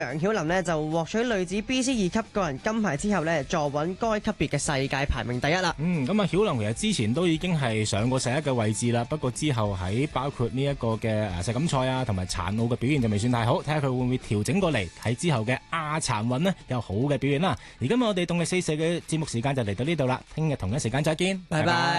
楊曉琳呢就獲取女子 BC 2級個人金牌之後呢，坐穩該級別嘅世界排名第一啦。 咁啊，曉琳其實之前都已經係上過世一嘅位置啦，不過之後喺包括呢一個嘅世錦賽啊同埋殘奧嘅表現就未算太好，睇下佢會唔會調整過嚟喺之後嘅亞殘運呢有好嘅表現啦。而今日我哋動力四射嘅節目時間就嚟到呢度啦，聽日同一時間再見， 拜拜。